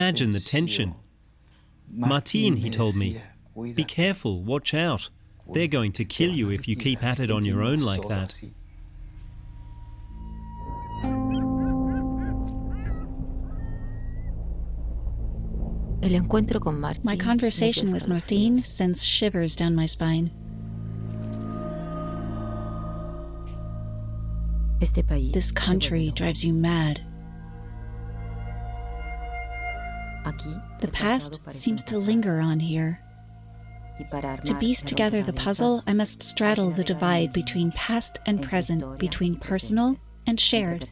Imagine the tension. Martin, he told me, be careful, watch out. They're going to kill you if you keep at it on your own like that. My conversation with Martin sends shivers down my spine. This country drives you mad. The past seems to linger on here. To piece together the puzzle, I must straddle the divide between past and present, between personal and shared.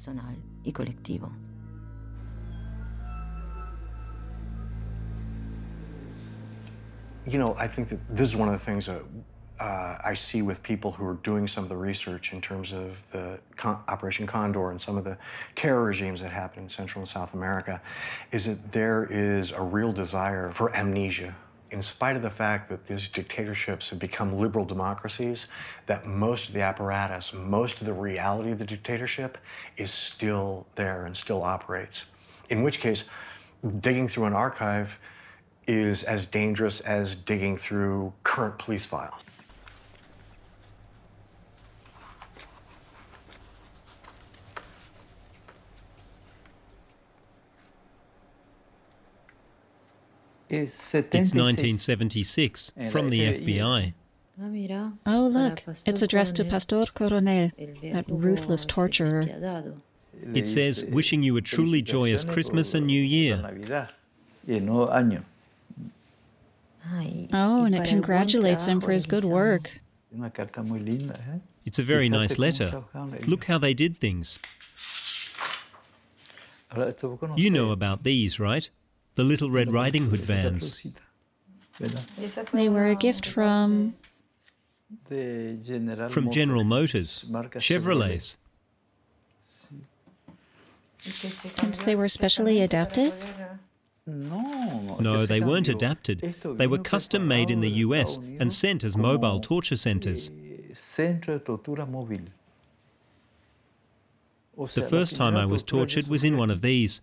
You know, I think that this is one of the things that I see with people who are doing some of the research in terms of the Operation Condor and some of the terror regimes that happen in Central and South America, is that there is a real desire for amnesia. In spite of the fact that these dictatorships have become liberal democracies, that most of the apparatus, most of the reality of the dictatorship is still there and still operates. In which case, digging through an archive is as dangerous as digging through current police files. It's 1976, from the FBI. Oh, look, it's addressed to Pastor Coronel, that ruthless torturer. It says, wishing you a truly joyous Christmas and New Year. Oh, and it congratulates him for his good work. It's a very nice letter. Look how they did things. You know about these, right? The little Red Riding Hood vans. They were a gift from General Motors, Chevrolets. And they were specially adapted? No, they weren't adapted. They were custom made in the US and sent as mobile torture centers. The first time I was tortured was in one of these.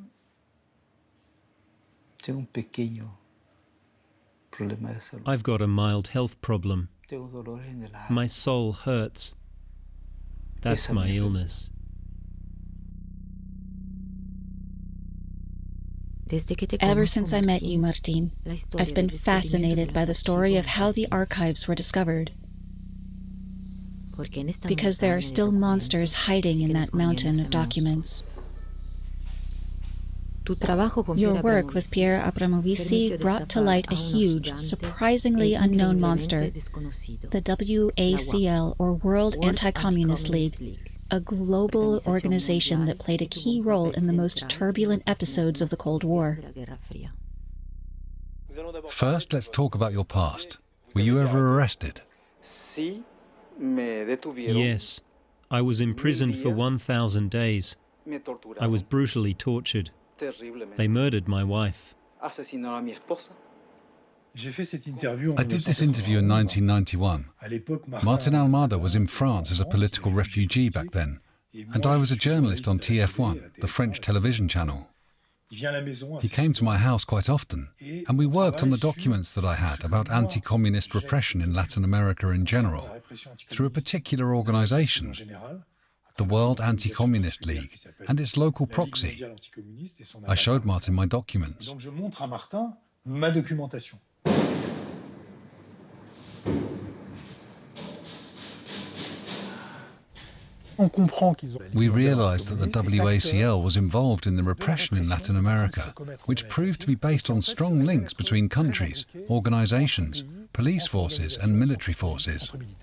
I've got a mild health problem. My soul hurts. That's my illness. Ever since I met you, Martin, I've been fascinated by the story of how the archives were discovered. Because there are still monsters hiding in that mountain of documents. Your work with Pierre Abramovici brought to light a huge, surprisingly unknown monster, the WACL, or World Anti-Communist League, a global organization that played a key role in the most turbulent episodes of the Cold War. First, let's talk about your past. Were you ever arrested? Yes. I was imprisoned for 1,000 days. I was brutally tortured. They murdered my wife. I did this interview in 1991. Martin Almada was in France as a political refugee back then, and I was a journalist on TF1, the French television channel. He came to my house quite often, and we worked on the documents that I had about anti-communist repression in Latin America in general, through a particular organization, the World Anti-Communist League, and its local proxy. I showed Martin my documents. We realized that the WACL was involved in the repression in Latin America, which proved to be based on strong links between countries, organizations, police forces and military forces.